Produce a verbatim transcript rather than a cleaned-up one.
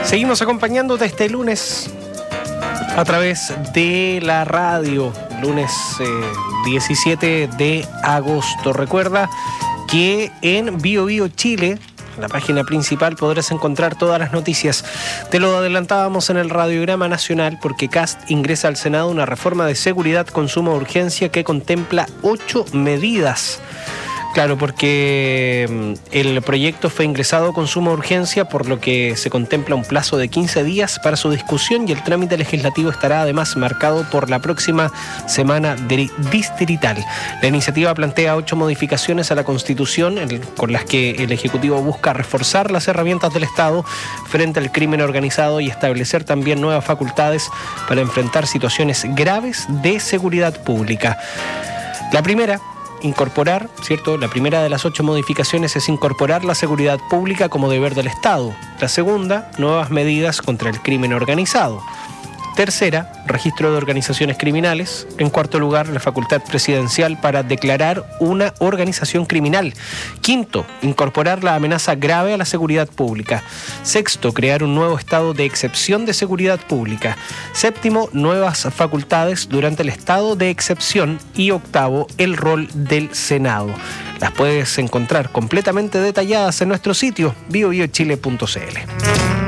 Seguimos acompañándote este lunes a través de la radio, lunes eh, diecisiete de agosto. Recuerda que en Bio Bio Chile, en la página principal, podrás encontrar todas las noticias. Te lo adelantábamos en el radiograma nacional porque Kast ingresa al Senado una reforma de seguridad con suma urgencia que contempla ocho medidas. Claro, porque el proyecto fue ingresado con suma urgencia, por lo que se contempla un plazo de quince días para su discusión y el trámite legislativo estará además marcado por la próxima semana distrital. La iniciativa plantea ocho modificaciones a la Constitución con las que el Ejecutivo busca reforzar las herramientas del Estado frente al crimen organizado y establecer también nuevas facultades para enfrentar situaciones graves de seguridad pública. La primera... Incorporar, ¿cierto? La primera de las ocho modificaciones es incorporar la seguridad pública como deber del Estado. La segunda, nuevas medidas contra el crimen organizado. Tercera, registro de organizaciones criminales. En cuarto lugar, la facultad presidencial para declarar una organización criminal. Quinto, incorporar la amenaza grave a la seguridad pública. Sexto, crear un nuevo estado de excepción de seguridad pública. Séptimo, nuevas facultades durante el estado de excepción. Y octavo, el rol del Senado. Las puedes encontrar completamente detalladas en nuestro sitio bio bio chile punto c l.